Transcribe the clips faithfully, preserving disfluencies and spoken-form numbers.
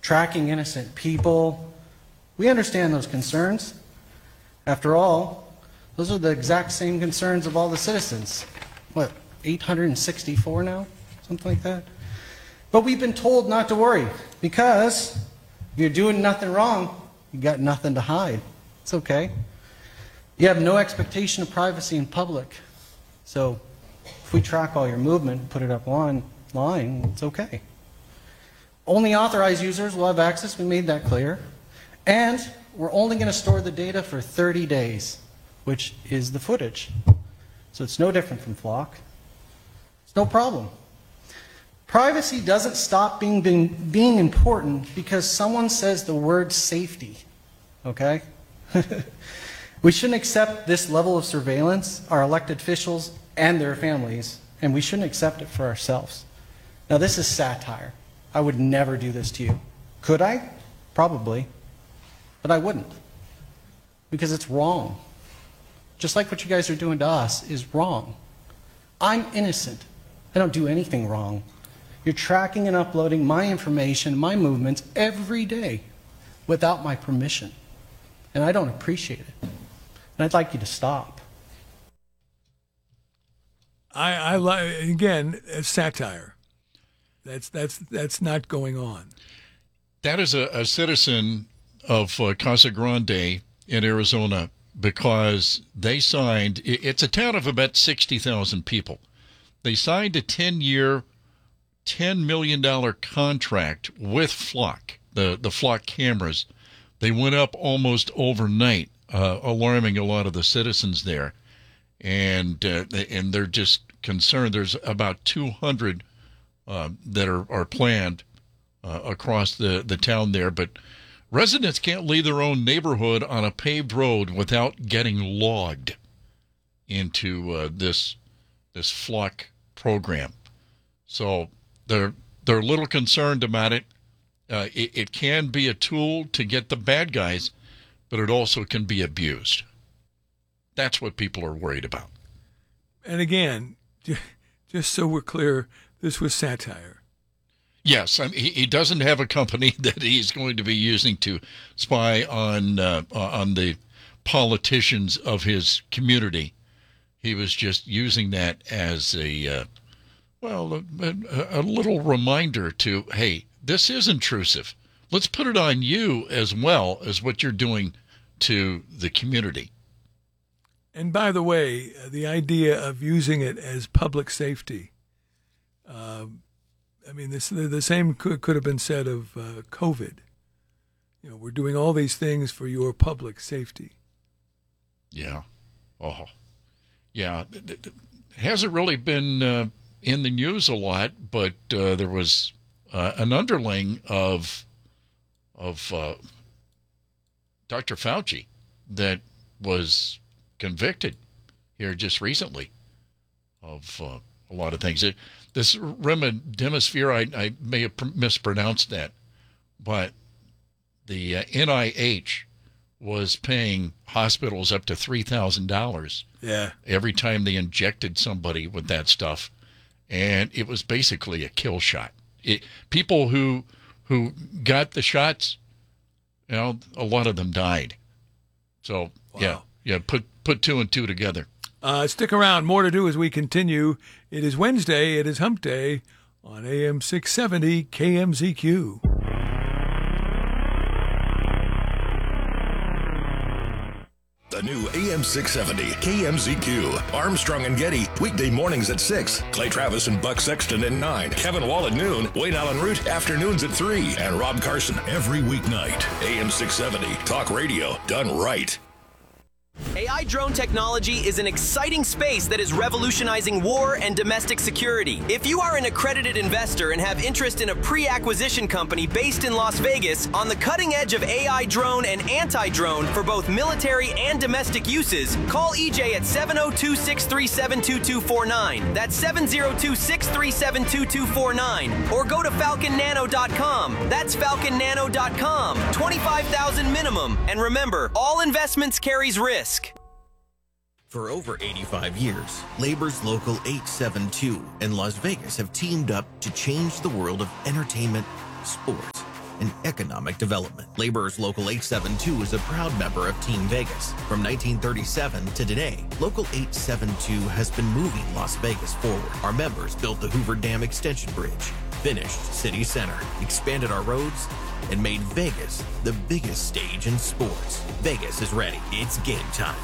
tracking innocent people. We understand those concerns. After all, those are the exact same concerns of all the citizens. What, eight hundred sixty-four now? Something like that? But we've been told not to worry because if you're doing nothing wrong, you got nothing to hide. It's okay. You have no expectation of privacy in public. So if we track all your movement, put it up online, it's okay. Only authorized users will have access. We made that clear. And we're only going to store the data for thirty days, which is the footage. So it's no different from Flock. It's no problem. Privacy doesn't stop being, being, being important because someone says the word safety, okay? We shouldn't accept this level of surveillance, our elected officials and their families, and we shouldn't accept it for ourselves. Now this is satire. I would never do this to you. Could I? Probably. But I wouldn't. Because it's wrong. Just like what you guys are doing to us is wrong. I'm innocent. I don't do anything wrong. You're tracking and uploading my information, my movements every day without my permission. And I don't appreciate it. And I'd like you to stop. I, I like, again, it's satire. That's, that's, that's not going on. That is a, a citizen of uh, Casa Grande in Arizona because they signed, it's a town of about sixty thousand people. They signed a ten-year, ten million dollars contract with Flock, the, the Flock cameras. They went up almost overnight, uh, alarming a lot of the citizens there. And uh, and they're just concerned. There's about two hundred uh, that are, are planned uh, across the, the town there. But residents can't leave their own neighborhood on a paved road without getting logged into uh, this this Flock program. So they're they're a little concerned about it. Uh, it. It can be a tool to get the bad guys, but it also can be abused. That's what people are worried about. And again, just so we're clear, this was satire. Yes, I mean, he, he doesn't have a company that he's going to be using to spy on uh, on the politicians of his community. He was just using that as a, uh, well, a, a, a little reminder to, hey, this is intrusive. Let's put it on you as well as what you're doing to the community. And by the way, the idea of using it as public safety, uh, I mean, this, the same could, could have been said of uh, COVID. You know, we're doing all these things for your public safety. Yeah. Oh, yeah. It hasn't really been uh, in the news a lot, but uh, there was uh, an underling of of uh, Doctor Fauci that was convicted here just recently of uh, a lot of things. It, this remdesivir, I, I may have mispronounced that, but the uh, N I H was paying hospitals up to three thousand dollars yeah. every time they injected somebody with that stuff, and it was basically a kill shot. It, people who who got the shots, you know, a lot of them died. So, wow. yeah, yeah, put put two and two together. Uh, stick around. More to do as we continue. It is Wednesday. It is Hump Day on A M six seventy K M Z Q. The new A M six seventy K M Z Q. Armstrong and Getty, weekday mornings at six. Clay Travis and Buck Sexton at nine. Kevin Wall at noon. Wayne Allen Root, afternoons at three. And Rob Carson every weeknight. A M six seventy, talk radio done right. A I drone technology is an exciting space that is revolutionizing war and domestic security. If you are an accredited investor and have interest in a pre-acquisition company based in Las Vegas on the cutting edge of A I drone and anti-drone for both military and domestic uses, call E J at seven oh two, six three seven, two two four nine. That's seven oh two, six three seven, two two four nine. Or go to falcon nano dot com. That's falcon nano dot com. twenty-five thousand minimum. And remember, all investments carries risk. For over eighty-five years, Labor's Local eight seven two and Las Vegas have teamed up to change the world of entertainment, sports, and economic development. Laborers Local eight seven two is a proud member of Team Vegas. From nineteen thirty-seven to today, Local eight seven two has been moving Las Vegas forward. Our members built the Hoover Dam Extension Bridge, finished City Center, expanded our roads, and made Vegas the biggest stage in sports. Vegas is ready. It's game time.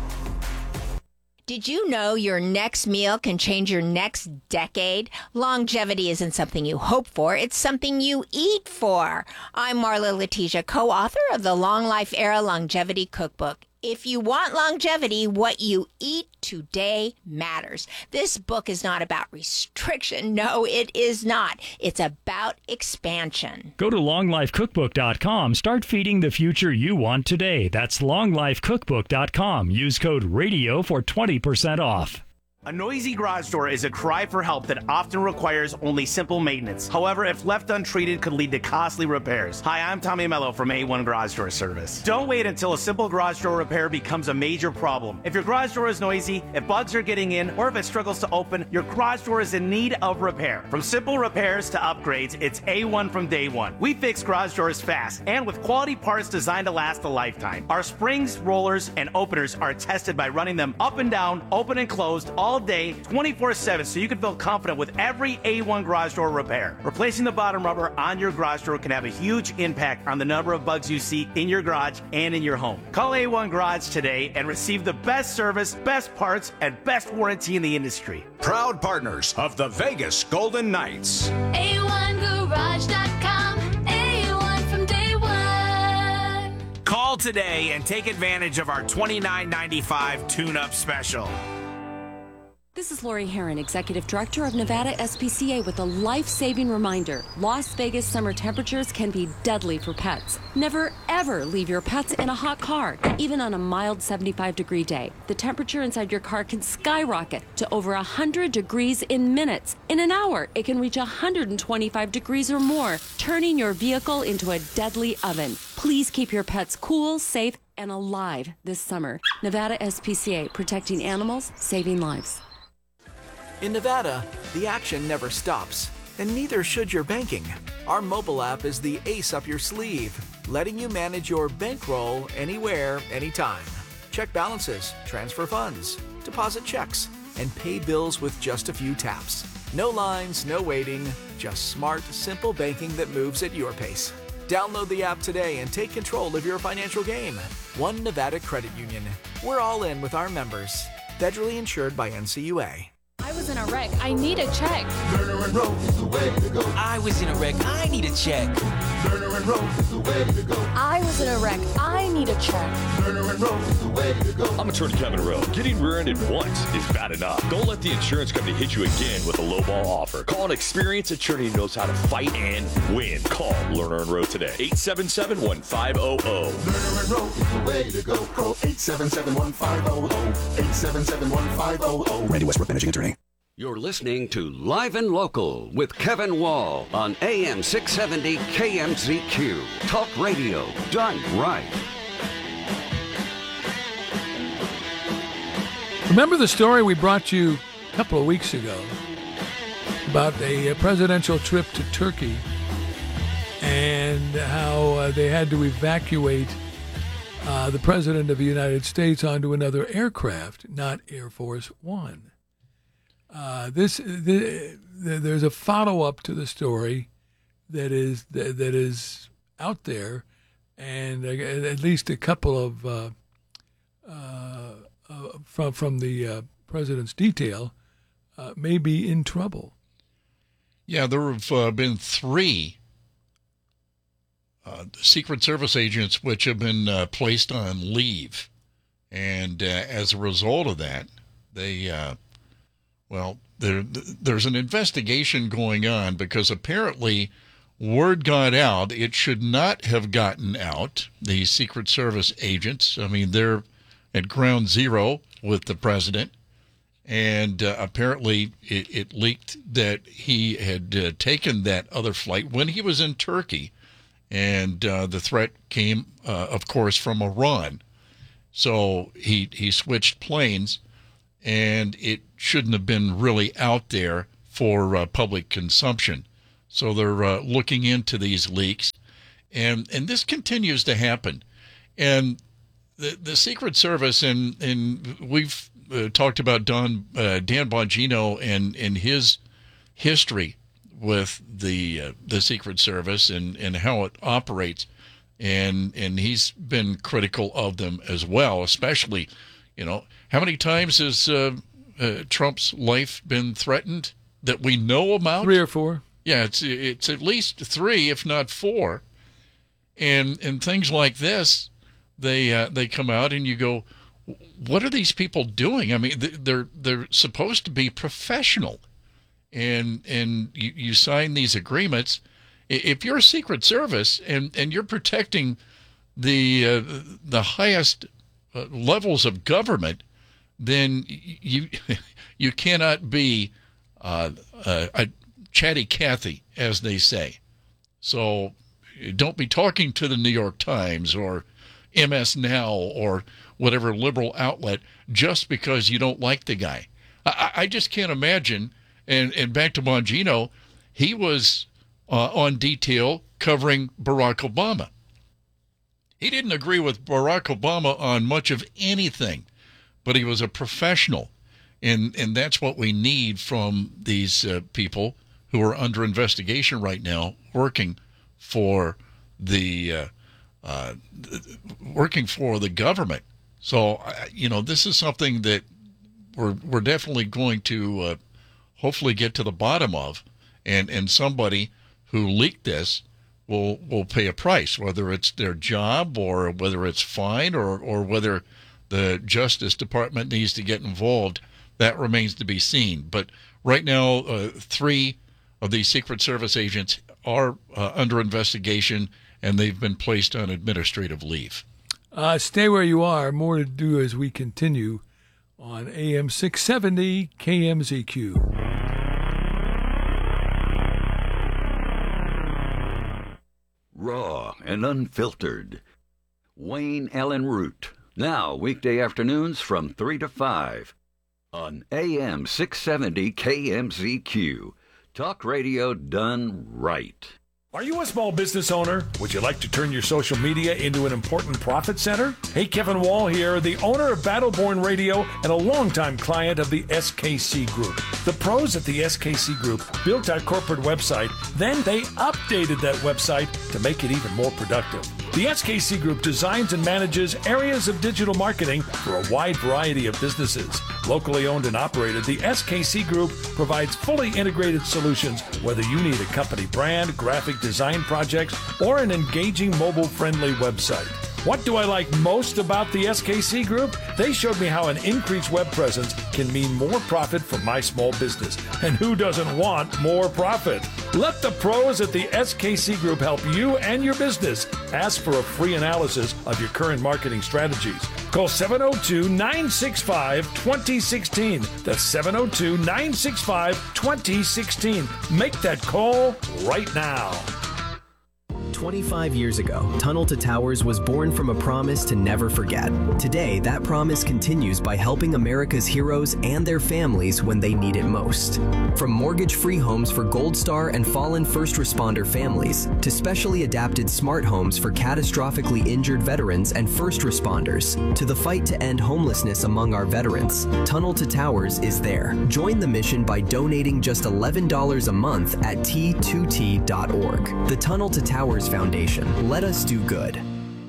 Did you know your next meal can change your next decade? Longevity isn't something you hope for, it's something you eat for. I'm Marla Letitia, co-author of the Long Life Era Longevity Cookbook. If you want longevity, what you eat today matters. This book is not about restriction. No, it is not. It's about expansion. Go to long life cookbook dot com. Start feeding the future you want today. That's long life cookbook dot com. Use code RADIO for twenty percent off. A noisy garage door is a cry for help that often requires only simple maintenance. However, if left untreated, could lead to costly repairs. Hi, I'm Tommy Mello from A one Garage Door Service. Don't wait until a simple garage door repair becomes a major problem. If your garage door is noisy, if bugs are getting in, or if it struggles to open, your garage door is in need of repair. From simple repairs to upgrades, it's A one from day one. We fix garage doors fast and with quality parts designed to last a lifetime. Our springs, rollers, and openers are tested by running them up and down, open and closed, all all day, twenty-four seven, so you can feel confident with every A one garage door repair. Replacing the bottom rubber on your garage door can have a huge impact on the number of bugs you see in your garage and in your home. Call A one Garage today and receive the best service, best parts, and best warranty in the industry. Proud partners of the Vegas Golden Knights. A one garage dot com. A one from day one. Call today and take advantage of our twenty-nine ninety-five tune-up special. This is Lori Heron, Executive Director of Nevada S P C A, with a life-saving reminder. Las Vegas summer temperatures can be deadly for pets. Never, ever leave your pets in a hot car, even on a mild seventy-five degree day. The temperature inside your car can skyrocket to over one hundred degrees in minutes. In an hour, it can reach one hundred twenty-five degrees or more, turning your vehicle into a deadly oven. Please keep your pets cool, safe, and alive this summer. Nevada S P C A, protecting animals, saving lives. In Nevada, the action never stops, and neither should your banking. Our mobile app is the ace up your sleeve, letting you manage your bankroll anywhere, anytime. Check balances, transfer funds, deposit checks, and pay bills with just a few taps. No lines, no waiting, just smart, simple banking that moves at your pace. Download the app today and take control of your financial game. One Nevada Credit Union. We're all in with our members. Federally insured by N C U A. I was in a wreck. I need a check. Lerner and Rose is the way to go. I was in a wreck. I need a check. Lerner and Rose is the way to go. I was in a wreck. I need a check. Lerner and Rose is the way to go. I'm attorney Kevin Rowe. Getting rear-ended once is bad enough. Don't let the insurance company hit you again with a lowball offer. Call an experienced attorney who knows how to fight and win. Call Lerner and Rowe today. eight seven seven, one five zero zero. Lerner and Rose is the way to go. Call eight seven seven, one five zero zero. eight seven seven, one five zero zero. Randy Westbrook, managing attorney. You're listening to Live and Local with Kevin Wall on A M six seventy K M Z Q. Talk radio done right. Remember the story we brought you a couple of weeks ago about a presidential trip to Turkey and how uh, they had to evacuate uh, the President of the United States onto another aircraft, not Air Force One. Uh, this the, the, there's a follow-up to the story that is that, that is out there, and uh, at least a couple of uh, uh, uh, from from the uh, president's detail uh, may be in trouble. Yeah, there have uh, been three uh, Secret Service agents which have been uh, placed on leave, and uh, as a result of that, they. Uh, Well, there, there's an investigation going on because apparently word got out. It should not have gotten out. The Secret Service agents, I mean, they're at ground zero with the president. And uh, apparently it, it leaked that he had uh, taken that other flight when he was in Turkey. And uh, the threat came, uh, of course, from Iran. So he, he switched planes. And it shouldn't have been really out there for uh, public consumption. So they're uh, looking into these leaks. And and this continues to happen. And the the Secret Service, and, and we've uh, talked about Don, uh, Dan Bongino and, and his history with the uh, the Secret Service and, and how it operates. And and he's been critical of them as well, especially, you know, how many times has uh, uh, Trump's life been threatened that we know about? Three or four. Yeah, it's it's at least three, if not four. And and things like this, they uh, they come out and you go, what are these people doing? I mean, they're they're supposed to be professional, and and you, you sign these agreements. If you're a Secret Service and, and you're protecting the uh, the highest uh, levels of government, then you you cannot be uh, a, a chatty Cathy, as they say. So don't be talking to the New York Times or M S Now or whatever liberal outlet just because you don't like the guy. I, I just can't imagine. And, and back to Bongino, he was uh, on detail covering Barack Obama. He didn't agree with Barack Obama on much of anything, but he was a professional. And, and that's what we need from these uh, people who are under investigation right now, working for the uh, uh, working for the government. So, you know, this is something that we're we're definitely going to uh, hopefully get to the bottom of, and, and somebody who leaked this will will pay a price, whether it's their job or whether it's fine or or whether the Justice Department needs to get involved. That remains to be seen. But right now, uh, three of these Secret Service agents are uh, under investigation, and they've been placed on administrative leave. Uh, stay where you are. More to do as we continue on A M six seventy K M Z Q. Raw and unfiltered. Wayne Allen Root. Now, weekday afternoons from three to five on A M six seventy K M Z Q. Talk radio done right. Are you a small business owner? Would you like to turn your social media into an important profit center? Hey, Kevin Wall here, the owner of Battleborn Radio and a longtime client of the S K C Group. The pros at the S K C Group built our corporate website, then they updated that website to make it even more productive. The S K C Group designs and manages areas of digital marketing for a wide variety of businesses. Locally owned and operated, the S K C Group provides fully integrated solutions, whether you need a company brand, graphic design projects, or an engaging mobile-friendly website. What do I like most about the S K C Group? They showed me how an increased web presence can mean more profit for my small business. And who doesn't want more profit? Let the pros at the S K C Group help you and your business. Ask for a free analysis of your current marketing strategies. Call seven oh two, nine six five, two oh one six. That's seven oh two, nine six five, two oh one six. Make that call right now. twenty-five years ago, Tunnel to Towers was born from a promise to never forget. Today, that promise continues by helping America's heroes and their families when they need it most. From mortgage-free homes for Gold Star and fallen first responder families, to specially adapted smart homes for catastrophically injured veterans and first responders, to the fight to end homelessness among our veterans, Tunnel to Towers is there. Join the mission by donating just eleven dollars a month at T two T dot org. The Tunnel to Towers Foundation. Let us do good.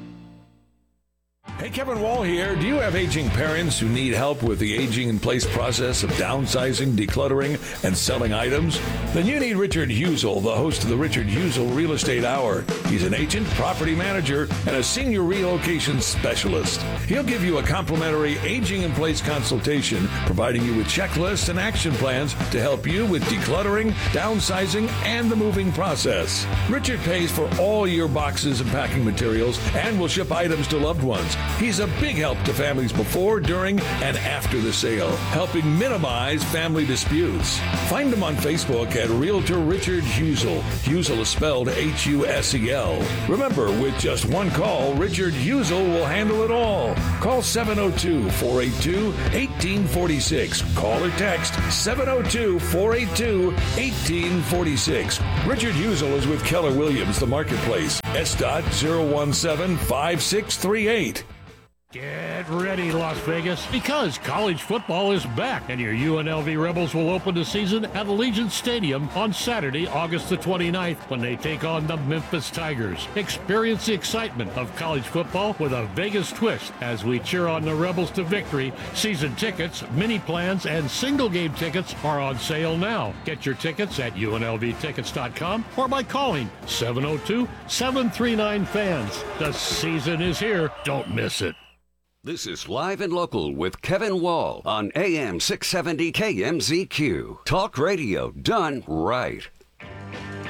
Hey, Kevin Wall here. Do you have aging parents who need help with the aging in place process of downsizing, decluttering, and selling items? Then you need Richard Husel, the host of the Richard Husel Real Estate Hour. He's an agent, property manager, and a senior relocation specialist. He'll give you a complimentary aging in place consultation, providing you with checklists and action plans to help you with decluttering, downsizing, and the moving process. Richard pays for all your boxes and packing materials and will ship items to loved ones. He's a big help to families before, during, and after the sale, helping minimize family disputes. Find him on Facebook at Realtor Richard Husel. Husel is spelled H U S E L. Remember, with just one call, Richard Husel will handle it all. Call seven oh two, four eight two, one eight four six. Call or text seven oh two, four eight two, one eight four six. Richard Husel is with Keller Williams, the Marketplace. S dot zero one seven five six three eight. Get ready, Las Vegas, because college football is back, and your U N L V Rebels will open the season at Allegiant Stadium on Saturday, August the twenty-ninth, when they take on the Memphis Tigers. Experience the excitement of college football with a Vegas twist as we cheer on the Rebels to victory. Season tickets, mini plans, and single game tickets are on sale now. Get your tickets at U N L V tickets dot com or by calling seven oh two, seven three nine, fans. The season is here. Don't miss it. This is Live and Local with Kevin Wall on A M six seventy K M Z Q. Talk radio done right.